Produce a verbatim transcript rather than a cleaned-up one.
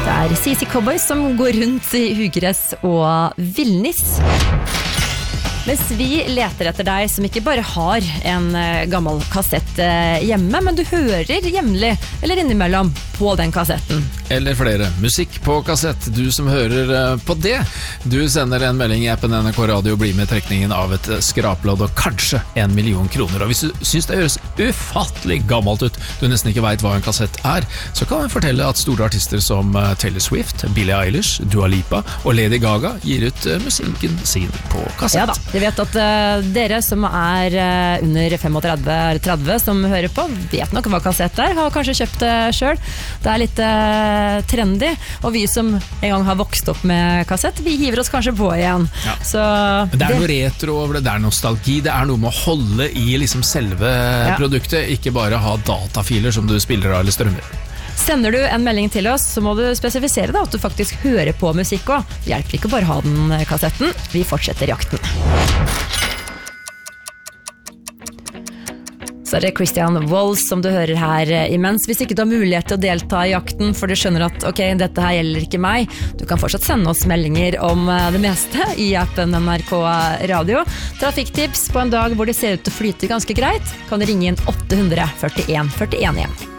Det er C C Cowboys som går rundt i ugress og villnis. Mens vi leter etter deg som ikke bare har en gammel kassett hjemme, men du hører jevnlig eller innimellom på den kassetten. Eller flere. Musikk på kassett. Du som hører på det. Du sender en melding i appen N R K Radio og blir med i trekningen av et skraplodd og kanskje en million kroner. Og hvis du synes det høres ufattelig gammelt ut, du nesten ikke vet hva en kassett er, så kan jeg fortelle at store artister som Taylor Swift, Billie Eilish, Dua Lipa og Lady Gaga gir ut musikken sin på kassett. Ja da, jeg vet at uh, dere som er uh, under femogtredve tretti som hører på, vet nok hva kassett er, har kanskje kjøpt det selv. Det er litt uh, trendy, og vi som en gang har vokst opp med kassett, vi hiver oss kanskje på igjen. Ja. Så det er det... noe retro over det, det er nostalgi, det er noe med å holde i liksom selve ja. produktet, ikke bare ha datafiler som du spiller av eller strømmer. Sender du en melding til oss, så må du spesifisere da, at du faktisk hører på musikk også. Det hjelper ikke bare å ha den kassetten. Vi fortsetter jakten. Så er det Christian Walls som du hører her imens. Hvis ikke du har mulighet til å delta i jakten, for du skjønner at ok, dette her gjelder ikke meg, du kan fortsatt sende oss meldinger om det meste i appen N R K Radio. Trafikktips på en dag hvor det ser ut til å flyte ganske greit, kan du ringe inn åtte hundre førtien førtien igjen.